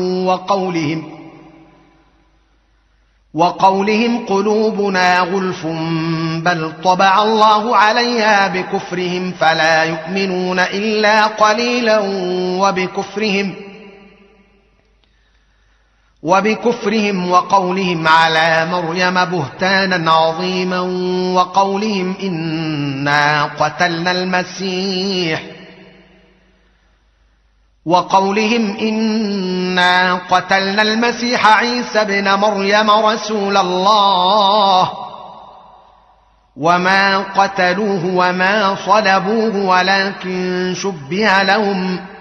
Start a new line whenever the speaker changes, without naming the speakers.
وقولهم قلوبنا غلف بل طبع الله عليها بكفرهم فلا يؤمنون إلا قليلا وبكفرهم وقولهم على مريم بهتانا عظيما وقولهم إنا قتلنا المسيح عيسى ابن مريم رسول الله وما قتلوه وما صلبوه ولكن شبه لهم